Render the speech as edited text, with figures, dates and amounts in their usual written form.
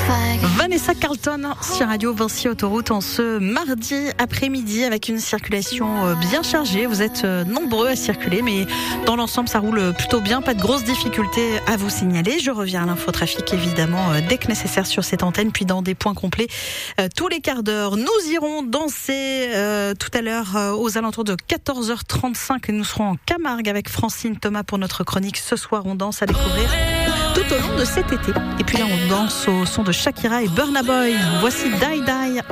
Vanessa Carlton sur Radio Vinci Autoroute en ce mardi après-midi avec une circulation bien chargée. Vous êtes nombreux à circuler, mais dans l'ensemble ça roule plutôt bien, pas de grosses difficultés à vous signaler. Je reviens à l'infotrafic évidemment dès que nécessaire sur cette antenne, puis dans des points complets tous les quarts d'heure. Nous irons danser tout à l'heure aux alentours de 14h35 et nous serons en Camargue avec Francine Thomas pour notre chronique Ce soir on danse, à découvrir tout au long de cet été. Et puis là on danse au son de Shakira et Burna Boy. Voici Die Die.